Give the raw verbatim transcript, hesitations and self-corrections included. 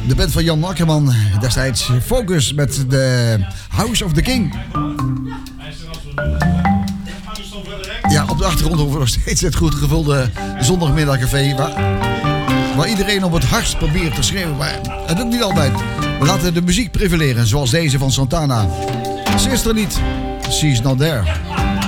De band van Jan Akkerman, destijds Focus met de House of the King. Ja, op de achtergrond horen we nog steeds het goed gevulde zondagmiddagcafé. Waar, waar iedereen op het hardst probeert te schreeuwen. Maar het doet niet altijd. We laten de muziek prevaleren, zoals deze van Santana. Ze is er niet. She's not there.